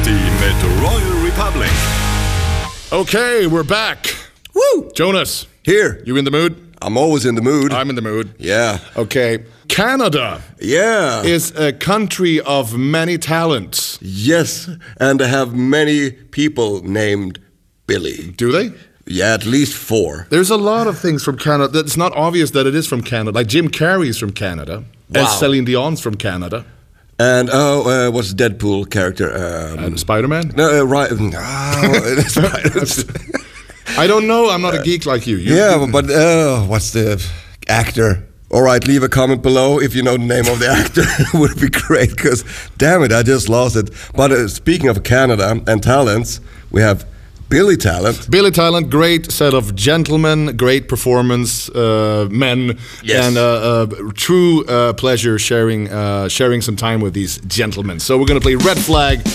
Party med Royal Republic. Okay, we're back. Woo! Jonas, Here. you in the mood? I'm always in the mood. I'm in the mood. Yeah. Okay. Canada Yeah. is a country of many talents. Yes. And I have many people named Billy. Do they? Yeah, at least 4. There's a lot of things from Canada. It's not obvious that it is from Canada. Like Jim Carrey's from Canada. Wow. And Celine Dion's from Canada. And what's the Deadpool character? And Spider-Man? No, right. I don't know. I'm not a geek like you. Yeah, but what's the actor? All right, leave a comment below if you know the name of the actor. It would be great, because damn it, I just lost it. But speaking of Canada and talents, we have Billy Talent. Billy Talent, great set of gentlemen, great performance, men, Yes. and true pleasure sharing some time with these gentlemen. So we're going to play Red Flag